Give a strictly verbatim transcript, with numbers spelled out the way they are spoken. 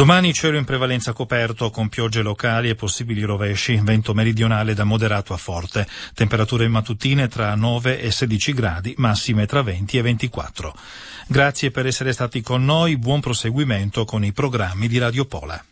Domani cielo in prevalenza coperto con piogge locali e possibili rovesci, vento meridionale da moderato a forte, temperature mattutine tra nove e sedici gradi, massime tra venti e ventiquattro. Grazie per essere stati con noi, buon proseguimento con i programmi di Radio Pola.